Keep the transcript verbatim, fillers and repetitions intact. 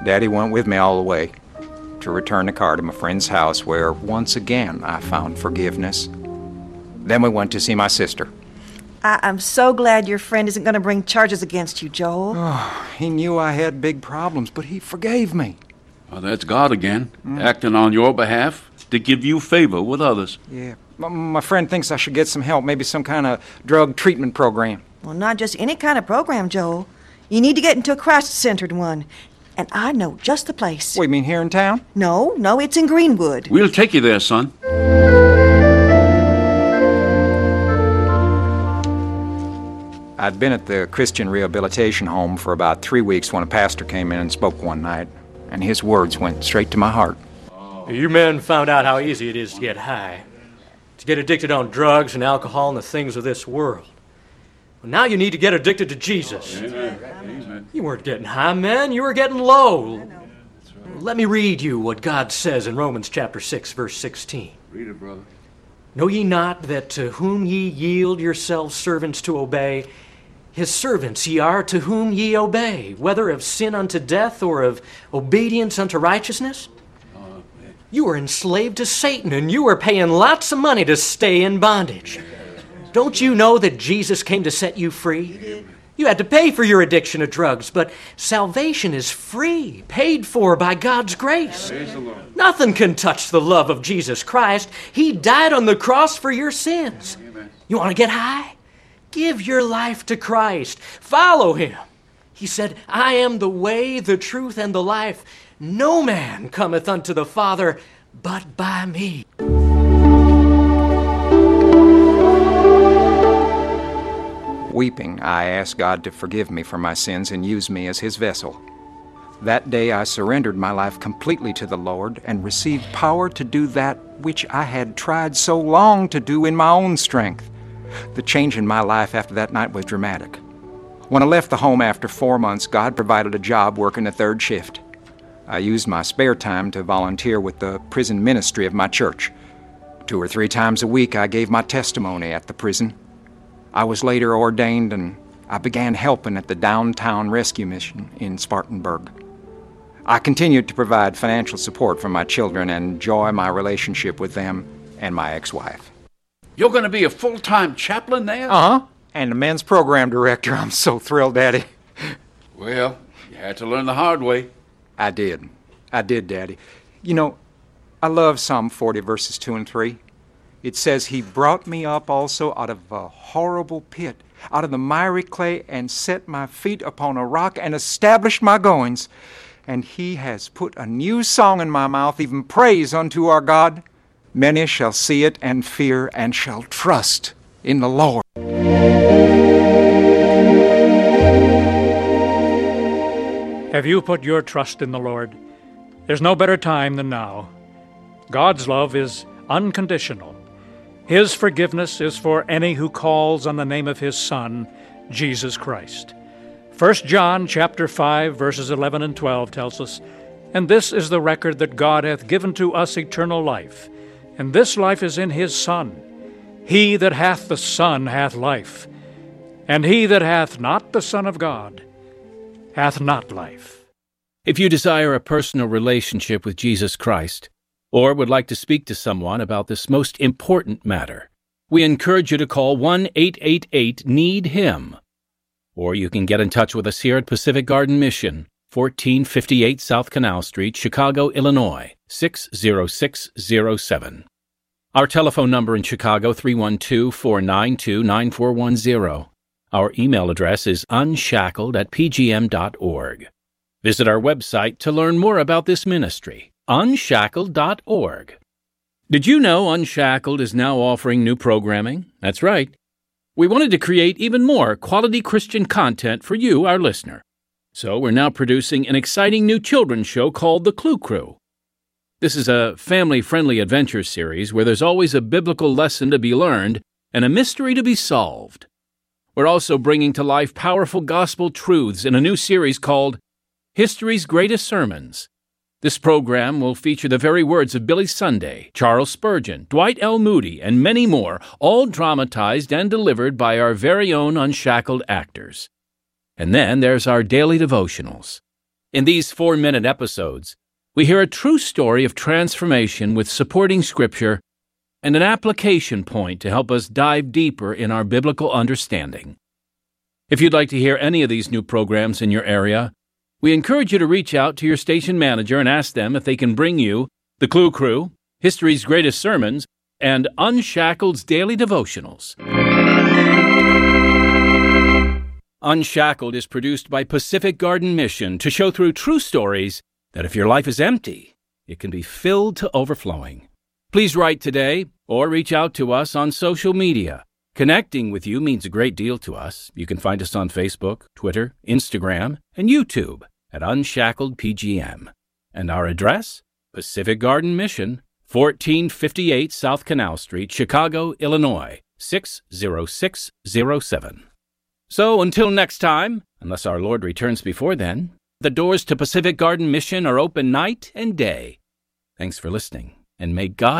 Daddy went with me all the way to return the car to my friend's house, where once again I found forgiveness. Then we went to see my sister. I- I'm so glad your friend isn't going to bring charges against you, Joel. Oh, he knew I had big problems, but he forgave me. Well, that's God again, mm. acting on your behalf to give you favor with others. Yeah. My friend thinks I should get some help, maybe some kind of drug treatment program. Well, not just any kind of program, Joel. You need to get into a Christ-centered one. And I know just the place. What, you mean here in town? No, no, it's in Greenwood. We'll take you there, son. I'd been at the Christian Rehabilitation Home for about three weeks when a pastor came in and spoke one night, and his words went straight to my heart. You men found out how easy it is to get high, to get addicted on drugs and alcohol and the things of this world. Well, now you need to get addicted to Jesus. Amen. You weren't getting high, men. You were getting low. Let me read you what God says in Romans chapter six, verse sixteen. Read it, brother. Know ye not that to whom ye yield yourselves servants to obey, his servants ye are to whom ye obey, whether of sin unto death or of obedience unto righteousness? You were enslaved to Satan, and you were paying lots of money to stay in bondage. Don't you know that Jesus came to set you free? You had to pay for your addiction of drugs, but salvation is free, paid for by God's grace. Nothing can touch the love of Jesus Christ. He died on the cross for your sins. You want to get high? Give your life to Christ. Follow him. He said, I am the way, the truth, and the life. No man cometh unto the Father but by me. Weeping, I asked God to forgive me for my sins and use me as his vessel. That day I surrendered my life completely to the Lord and received power to do that which I had tried so long to do in my own strength. The change in my life after that night was dramatic. When I left the home after four months, God provided a job working the third shift. I used my spare time to volunteer with the prison ministry of my church. Two or three times a week I gave my testimony at the prison. I was later ordained, and I began helping at the downtown rescue mission in Spartanburg. I continued to provide financial support for my children and enjoy my relationship with them and my ex-wife. You're going to be a full-time chaplain there? Uh-huh. And the men's program director. I'm so thrilled, Daddy. Well, you had to learn the hard way. I did. I did, Daddy. You know, I love Psalm forty, verses two and three. It says, He brought me up also out of a horrible pit, out of the miry clay, and set my feet upon a rock, and established my goings. And He has put a new song in my mouth, even praise unto our God. Many shall see it and fear, and shall trust in the Lord. Have you put your trust in the Lord? There's no better time than now. God's love is unconditional. His forgiveness is for any who calls on the name of His Son, Jesus Christ. First John chapter five, verses eleven and twelve tells us, And this is the record that God hath given to us eternal life, and this life is in His Son. He that hath the Son hath life, and he that hath not the Son of God hath not life. If you desire a personal relationship with Jesus Christ, or would like to speak to someone about this most important matter, we encourage you to call one eight eight eight need him. Or you can get in touch with us here at Pacific Garden Mission, fourteen fifty-eight South Canal Street, Chicago, Illinois, six zero six zero seven. Our telephone number in Chicago, three one two, four nine two, nine four one zero. Our email address is unshackled at p g m dot org. Visit our website to learn more about this ministry, unshackled dot org. Did you know Unshackled is now offering new programming? That's right. We wanted to create even more quality Christian content for you, our listener. So we're now producing an exciting new children's show called The Clue Crew. This is a family-friendly adventure series where there's always a biblical lesson to be learned and a mystery to be solved. We're also bringing to life powerful gospel truths in a new series called History's Greatest Sermons. This program will feature the very words of Billy Sunday, Charles Spurgeon, Dwight L. Moody, and many more, all dramatized and delivered by our very own Unshackled actors. And then there's our daily devotionals. In these four-minute episodes, we hear a true story of transformation with supporting scripture and an application point to help us dive deeper in our biblical understanding. If you'd like to hear any of these new programs in your area, we encourage you to reach out to your station manager and ask them if they can bring you The Clue Crew, History's Greatest Sermons, and Unshackled's Daily Devotionals. Unshackled is produced by Pacific Garden Mission to show through true stories that if your life is empty, it can be filled to overflowing. Please write today or reach out to us on social media. Connecting with you means a great deal to us. You can find us on Facebook, Twitter, Instagram, and YouTube at Unshackled P G M. And our address? Pacific Garden Mission, fourteen fifty-eight South Canal Street, Chicago, Illinois, six zero six zero seven. So until next time, unless our Lord returns before then, the doors to Pacific Garden Mission are open night and day. Thanks for listening, and may God